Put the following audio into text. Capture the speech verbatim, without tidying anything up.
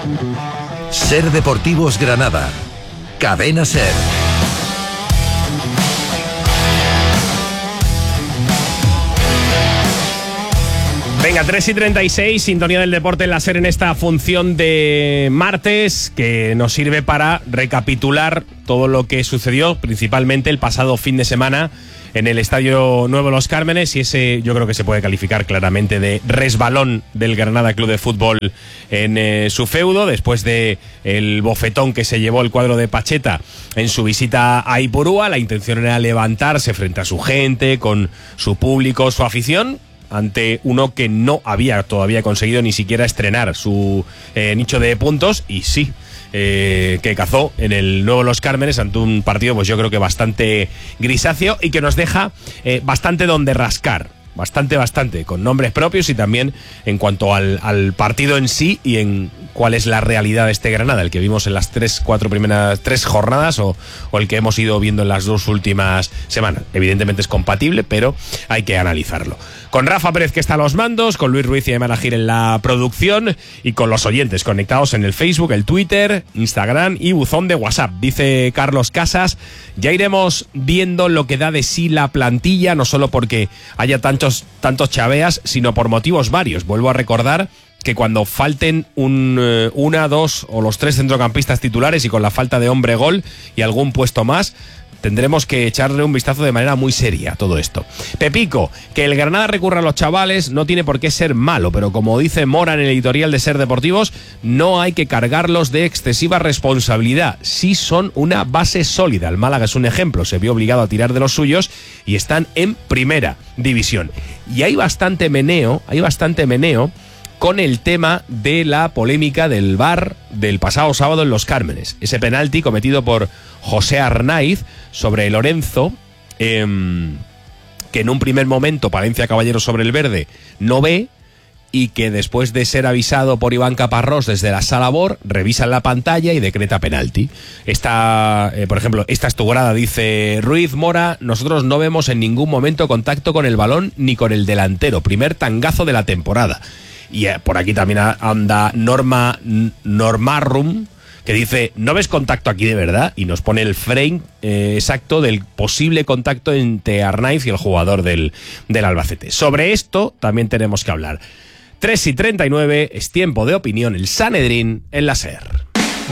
Ser Deportivos Granada. Cadena Ser. Venga, tres y treinta y seis, sintonía del deporte en la SER en esta función de martes que nos sirve para recapitular todo lo que sucedió, principalmente el pasado fin de semana en el Estadio Nuevo Los Cármenes, y ese yo creo que se puede calificar claramente de resbalón del Granada Club de Fútbol en eh, su feudo, después de el bofetón que se llevó el cuadro de Pacheta en su visita a Ipurúa. La intención era levantarse frente a su gente, con su público, su afición, ante uno que no había todavía conseguido ni siquiera estrenar su eh, nicho de puntos, y sí, eh, que cazó en el Nuevo Los Cármenes ante un partido pues yo creo que bastante grisáceo y que nos deja eh, bastante donde rascar. Bastante, bastante, con nombres propios y también en cuanto al, al partido en sí y en cuál es la realidad de este Granada, el que vimos en las tres, cuatro primeras, tres jornadas o, o el que hemos ido viendo en las dos últimas semanas. Evidentemente es compatible, pero hay que analizarlo. Con Rafa Pérez, que está a los mandos, con Luis Ruiz y Emma Gil en la producción, y con los oyentes conectados en el Facebook, el Twitter, Instagram y buzón de WhatsApp. Dice Carlos Casas, ya iremos viendo lo que da de sí la plantilla, no solo porque haya tantos, tantos chaveas, sino por motivos varios. Vuelvo a recordar que cuando falten un, eh, una, dos o los tres centrocampistas titulares y con la falta de hombre gol y algún puesto más, tendremos que echarle un vistazo de manera muy seria a todo esto. Pepico, que el Granada recurra a los chavales no tiene por qué ser malo, pero como dice Mora en el editorial de Ser Deportivos, no hay que cargarlos de excesiva responsabilidad. Sí son una base sólida. El Málaga es un ejemplo, se vio obligado a tirar de los suyos y están en primera división. Y hay bastante meneo, hay bastante meneo con el tema de la polémica del V A R del pasado sábado en Los Cármenes. Ese penalti cometido por José Arnaiz sobre Lorenzo, eh, que en un primer momento Palencia Caballero sobre el verde no ve, y que después de ser avisado por Iván Caparrós desde la sala V A R, revisan la pantalla y decreta penalti. Esta, eh, por ejemplo, esta es tu grada, dice Ruiz Mora, nosotros no vemos en ningún momento contacto con el balón ni con el delantero, primer tangazo de la temporada. Y eh, por aquí también anda Norma Normarum, que dice, ¿no ves contacto aquí de verdad? Y nos pone el frame eh, exacto del posible contacto entre Arnaiz y el jugador del, del Albacete. Sobre esto también tenemos que hablar. tres y treinta y nueve, es tiempo de opinión, el Sanedrín en la SER.